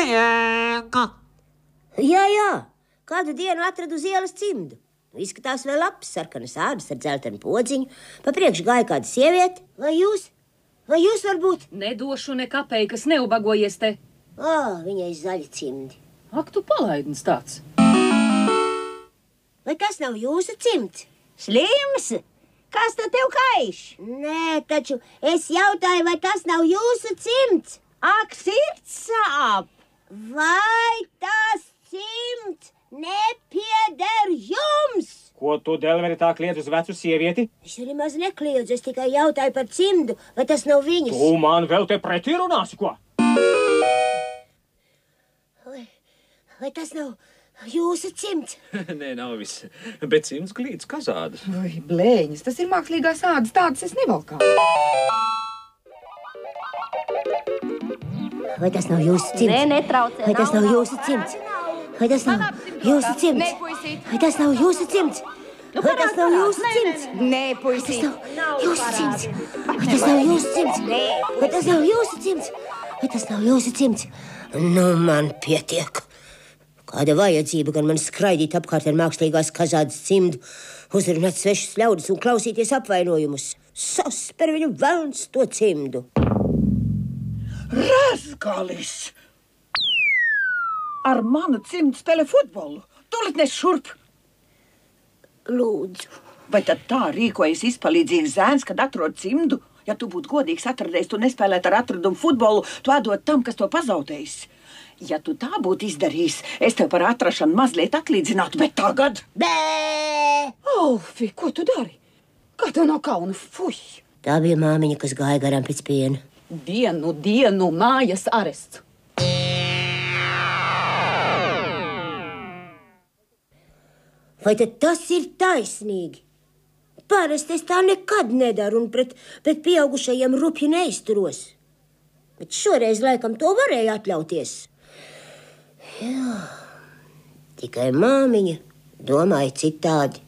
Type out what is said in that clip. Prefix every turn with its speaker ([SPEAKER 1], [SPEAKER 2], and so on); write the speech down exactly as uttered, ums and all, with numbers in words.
[SPEAKER 1] Jēga!
[SPEAKER 2] Jā, jā, kādu dienu atradu uz ielas cimdu. Izskatās vēl labs, sarkanas ādas ar dzeltenu podziņu. Pa priekšu gāja kāda sieviete. Vai jūs? Vai jūs varbūt?
[SPEAKER 3] Nedošu ne kapeikas, neubagojies te.
[SPEAKER 2] Ā, viņai zaļi cimdi.
[SPEAKER 3] Ak, tu palaidnis tāds.
[SPEAKER 2] Vai tas nav jūsu cimds?
[SPEAKER 4] Slims? Kas tad tev kaiš?
[SPEAKER 2] Nē, taču es jautāju, vai tas nav jūsu cimds?
[SPEAKER 4] Ak, sirds sāp!
[SPEAKER 2] Vai tas cimds nepieder jums?
[SPEAKER 5] Ko tu, Delveri, tā kliedz uz vecu sievieti?
[SPEAKER 2] Es arī maz nekliedzu, es tikai jautāju par cimdu, vai tas nav viņas.
[SPEAKER 5] Tu man vēl te pretī runāsi, ko?
[SPEAKER 2] Vai, vai tas nav jūsu cimds?
[SPEAKER 6] Nē, nav viss, bet cimds glīts kazādas.
[SPEAKER 7] Ui, blēņas, tas ir mākslīgās ādas, tādas es nevalkā.
[SPEAKER 2] Vai tas nav jūsu cimds?
[SPEAKER 4] Nē, netraucē.
[SPEAKER 2] Vai tas nav jūsu cimds? Vai tas nav jūsu cimds?
[SPEAKER 7] Nē, puisīt.
[SPEAKER 2] Vai tas nav jūsu cimds? Vai tas nav jūsu cimds?
[SPEAKER 7] Nē, puisīt.
[SPEAKER 2] Jūsu cimds. Vai tas nav jūsu cimds? Vai tas nav jūsu cimds? Vai tas nav jūsu cimds? Nu, man pietiek. Kāda vajadzība gan man skraidīt apkārt ar mākslīgās kazādas cimdu, uzrunāt svešus ļaudis un klausīties apvainojumus. Sasper viņu velns to cimdu.
[SPEAKER 8] Razgalis! Ar manu cimdu spēlē futbolu. Tūlīt nes šurp.
[SPEAKER 2] Lūdzu.
[SPEAKER 8] Vai tad tā rīkojas izpalīdzīgs zēns, kad atrod cimdu? Ja tu būtu godīgs atradējis, tu nespēlēt ar atradumu futbolu, tu atdod tam, kas to pazaudējis. Ja tu tā būtu izdarījis, es tev par atrašanu mazliet atlīdzinātu, bet tagad...
[SPEAKER 2] Bē!
[SPEAKER 7] Alfi, ko tu dari? Kā tev nav kauna? Fuj!
[SPEAKER 2] Tā bija māmiņa, kas gāja garām pēc piena.
[SPEAKER 3] Dienu, dienu, mājas arests.
[SPEAKER 2] Vai tad tas ir taisnīgi? Parasti es tā nekad nedaru un pret, pret pieaugušajiem rupji neizturos. Bet šoreiz laikam to varēja atļauties. Jā, tikai māmiņa domāja citādi.